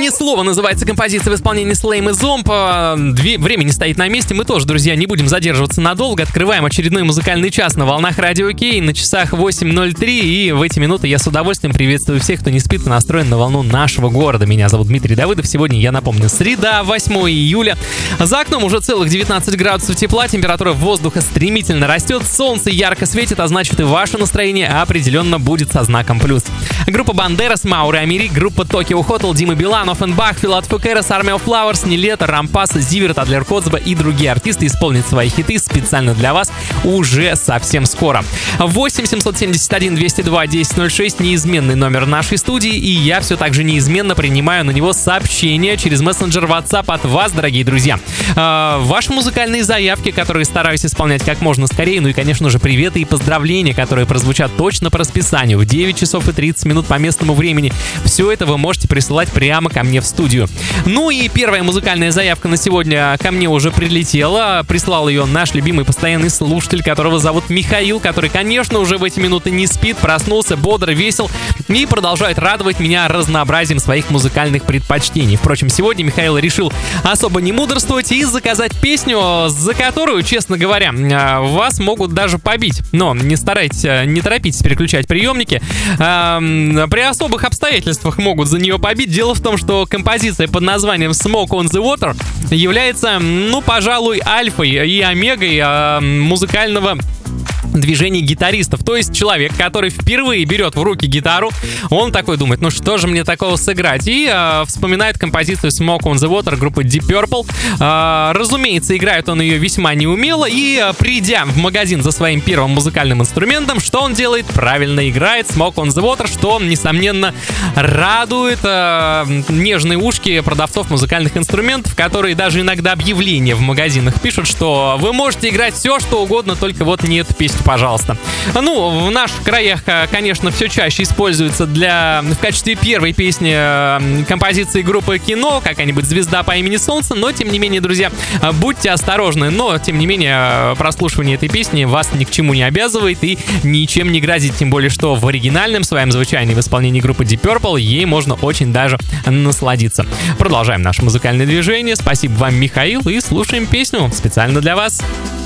Ни слова называется композиция в исполнении Slayme и Zomb. Время не стоит на месте. Мы тоже, друзья, не будем задерживаться надолго. Открываем очередной музыкальный час на волнах Радио Кей. На часах 8:03. И в эти минуты я с удовольствием приветствую всех, кто не спит и настроен на волну нашего города. Меня зовут Дмитрий Давыдов. Сегодня, я напомню, среда, 8 июля. За окном уже целых 19 градусов тепла. Температура воздуха стремительно растет. Солнце ярко светит, а значит и ваше настроение определенно будет со знаком плюс. Группа Бандерас, Маури Амири, группа Tokyo Hotel, Дима Билан, Оффенбах, Филат Фукерес, Army of Flowers, Нилетто, Рампас, Зиверт, Адлер Коцба и другие артисты исполнят свои хиты специально для вас уже совсем скоро. 8 771 202 1006 неизменный номер нашей студии, и я все так же неизменно принимаю на него сообщения через мессенджер WhatsApp от вас, дорогие друзья. Ваши музыкальные заявки, которые стараюсь исполнять как можно скорее, ну и, конечно же, приветы и поздравления, которые прозвучат точно по расписанию в 9 часов и 30 минут по местному времени. Все это вы можете присылать прямо ко мне в студию. Ну и первая музыкальная заявка на сегодня ко мне уже прилетела. Прислал ее наш любимый постоянный слушатель, которого зовут Михаил, который, конечно, уже в эти минуты не спит, проснулся бодр, весел и продолжает радовать меня разнообразием своих музыкальных предпочтений. Впрочем, сегодня Михаил решил особо не мудрствовать и заказать песню, за которую, честно говоря, вас могут даже побить. Но не торопитесь переключать приемники. При особых обстоятельствах могут за нее побить. Дело в том, что композиция под названием Smoke on the Water является, пожалуй, альфой и омегой музыкального движений гитаристов. То есть человек, который впервые берет в руки гитару, он такой думает, что же мне такого сыграть? И вспоминает композицию Smoke on the Water группы Deep Purple. Разумеется, играет он ее весьма неумело, и придя в магазин за своим первым музыкальным инструментом, что он делает? Правильно играет Smoke on the Water, что, несомненно, радует нежные ушки продавцов музыкальных инструментов, которые даже иногда объявления в магазинах пишут, что вы можете играть все, что угодно, только вот не эту песню, пожалуйста. В наших краях, конечно, все чаще используется в качестве первой песни композиции группы Кино, какая-нибудь звезда по имени Солнце, но, тем не менее, друзья, будьте осторожны, но, тем не менее, прослушивание этой песни вас ни к чему не обязывает и ничем не грозит, тем более, что в оригинальном своем звучании в исполнении группы Deep Purple ей можно очень даже насладиться. Продолжаем наше музыкальное движение. Спасибо вам, Михаил, и слушаем песню специально для вас.